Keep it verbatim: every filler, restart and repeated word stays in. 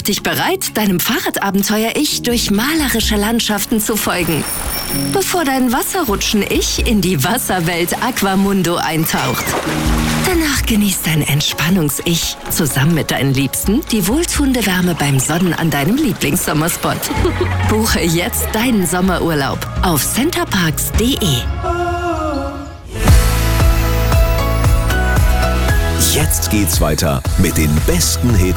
dich bereit, deinem Fahrradabenteuer-Ich durch malerische Landschaften zu folgen, bevor dein Wasserrutschen-Ich in die Wasserwelt Aquamundo eintaucht. Danach genießt dein Entspannungs-Ich zusammen mit deinen Liebsten die wohltuende Wärme beim Sonnen an deinem Lieblingssommerspot. Buche jetzt deinen Sommerurlaub auf centerparks punkt de. Jetzt geht's weiter mit den besten Hits